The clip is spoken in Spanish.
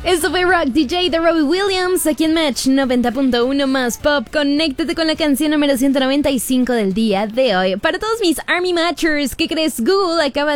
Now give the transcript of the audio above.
Esto fue Rock DJ de Robbie Williams aquí en Match 90.1 más pop. Conéctate con la canción número 195 del día de hoy. Para todos mis Army Matchers, ¿qué crees? Google acaba